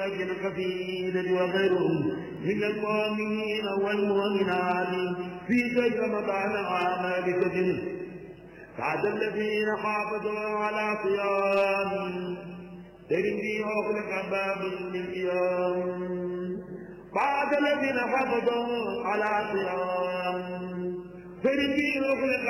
القصيدة وغيرهم من المؤمنين والمؤمنات في شهر رمضان عام بكثر بعد الذين حافظوا على صيام تجري أغلق باب للقيام بعد الذين حافظوا على صيام تجري أغلق